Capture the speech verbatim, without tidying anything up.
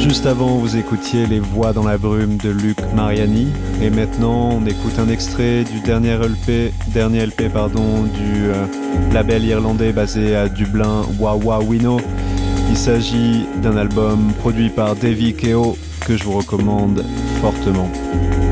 Juste avant, vous écoutiez Les Voix dans la brume de Luc Mariani. Et maintenant, on écoute un extrait du dernier L P, dernier L P pardon, du euh, label irlandais basé à Dublin, Wawa Wino. Il s'agit d'un album produit par Davy Keogh que je vous recommande fortement.